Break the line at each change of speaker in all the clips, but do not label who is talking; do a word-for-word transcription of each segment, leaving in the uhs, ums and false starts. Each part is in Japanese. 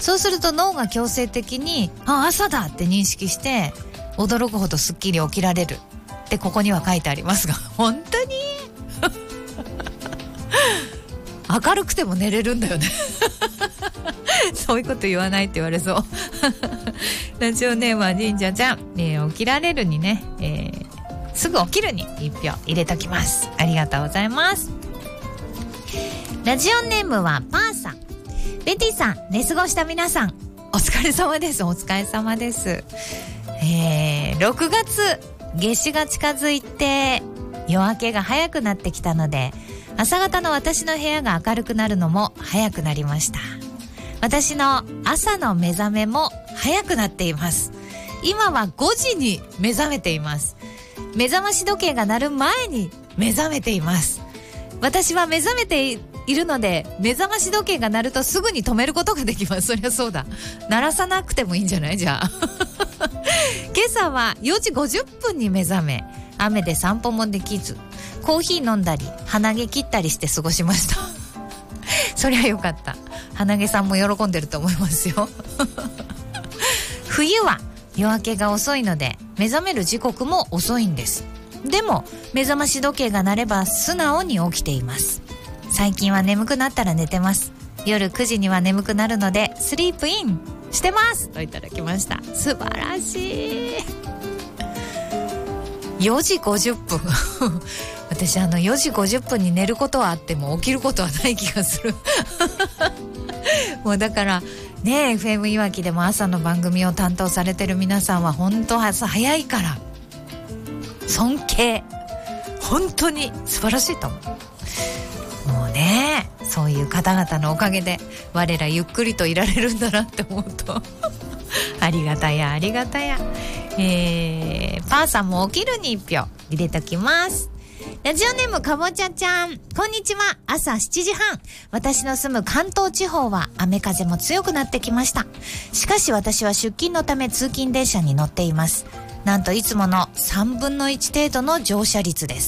そうすると脳が強制的にあ朝だって認識して驚くほどすっきり起きられるってここには書いてありますが、本当に明るくても寝れるんだよねそういうこと言わないって言われそうラジオネームは神社ちゃん、えー、起きられるにね、えー、すぐ起きるに一票入れときます。ありがとうございます。ラジオネームはパーさん。ベティさん、寝過ごした皆さんお疲れ様です。お疲れ様です。えー、ろくがつ夏至が近づいて夜明けが早くなってきたので、朝方の私の部屋が明るくなるのも早くなりました。私の朝の目覚めも早くなっています。今はごじに目覚めています。目覚まし時計が鳴る前に目覚めています。私は目覚めているので、目覚まし時計が鳴るとすぐに止めることができます。そりゃそうだ、鳴らさなくてもいいんじゃない？じゃあ今朝はよじごじゅっぷんに目覚め、雨で散歩もできずコーヒー飲んだり鼻毛切ったりして過ごしましたそりゃよかった。鼻毛さんも喜んでると思いますよ冬は夜明けが遅いので目覚める時刻も遅いんです。でも目覚まし時計が鳴れば素直に起きています。最近は眠くなったら寝てます。夜くじには眠くなるのでスリープインしてますといただきました。素晴らしい。よじごじゅっぷん私あのよじごじゅっぷんに寝ることはあっても起きることはない気がするもうだからね、 エフエム いわきでも朝の番組を担当されてる皆さんは本当朝早いから尊敬、本当に素晴らしいと思う。もうね、そういう方々のおかげで我らゆっくりといられるんだなって思うとありがたやありがたや。えー、パーさんも起きるに一票入れときます。ラジオネームかぼちゃちゃん、こんにちは。朝しちじはん、私の住む関東地方は雨風も強くなってきました。しかし私は出勤のため通勤電車に乗っています。なんといつものさんぶんのいち程度の乗車率です。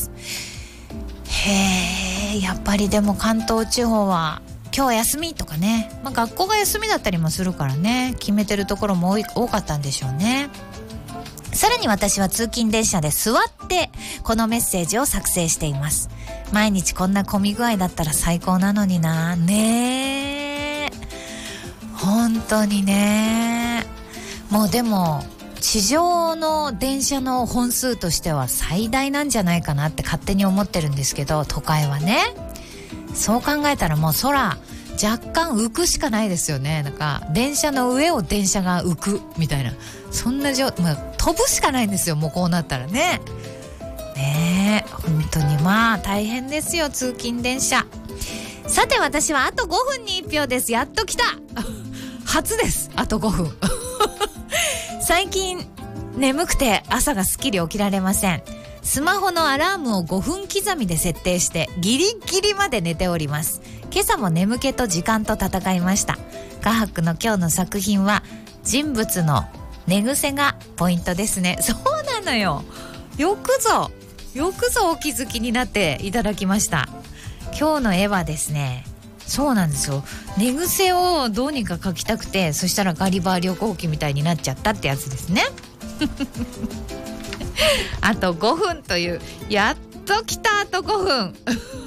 へー、やっぱりでも関東地方は今日休みとかね、まあ、学校が休みだったりもするからね、決めてるところも多い多かったんでしょうね。さらに私は通勤電車で座ってこのメッセージを作成しています。毎日こんな混み具合だったら最高なのにな。ねえ、本当にね。もうでも地上の電車の本数としては最大なんじゃないかなって勝手に思ってるんですけど、都会はね。そう考えたらもう空若干浮くしかないですよね。なんか電車の上を電車が浮くみたいな、そんな状、まあ、飛ぶしかないんですよ。もうこうなったらね。ねえ、本当にまあ大変ですよ、通勤電車。さて私はあとごふんにいち票です。やっと来た初です、あとごふん最近眠くて朝がすっきり起きられません。スマホのアラームをごふん刻みで設定してギリギリまで寝ております。今朝も眠気と時間と戦いました。画伯の今日の作品は人物の寝癖がポイントですね。そうなのよ。よくぞよくぞお気づきになっていただきました。今日の絵はですね、そうなんですよ。寝癖をどうにか描きたくて、そしたらガリバー旅行記みたいになっちゃったってやつですねあとごふんという、やっと来た、あとごふん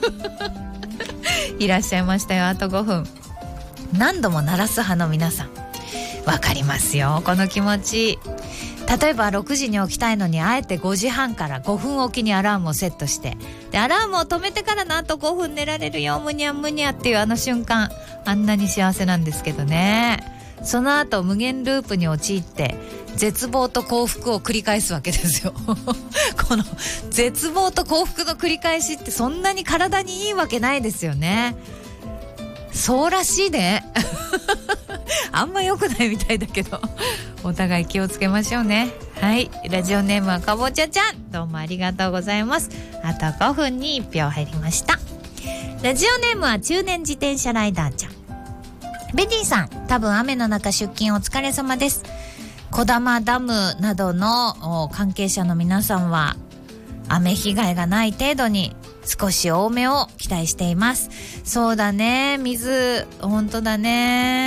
いらっしゃいましたよ。あとごふん。何度も鳴らす派の皆さんわかりますよ、この気持ち。例えばろくじに起きたいのにあえてごじはんからごふんおきにアラームをセットして、でアラームを止めてからのあとごふん寝られるよ、むにゃむにゃっていうあの瞬間、あんなに幸せなんですけどね。その後無限ループに陥って絶望と幸福を繰り返すわけですよこの絶望と幸福の繰り返しってそんなに体にいいわけないですよね。そうらしいねあんま良くないみたいだけどお互い気をつけましょうね。はい、ラジオネームはかぼちゃちゃん、どうもありがとうございます。あとごふんにいち票入りました。ラジオネームは中年自転車ライダーちゃん。ベティさん、多分雨の中出勤お疲れ様です。小玉ダムなどの関係者の皆さんは雨被害がない程度に少し多めを期待しています。そうだね、水本当だね。